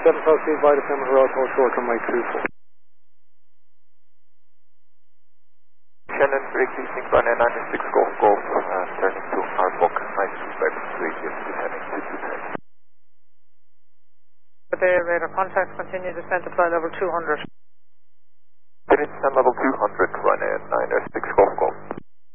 7 feet by the Plymouth Road, hold short on Mike 24. Shannon, break leasing by 996 Golf Golf, turning to Arbok, 925 radius, descending to 210. The radar contact, continue descent to flight level 200. Finish descent level 200.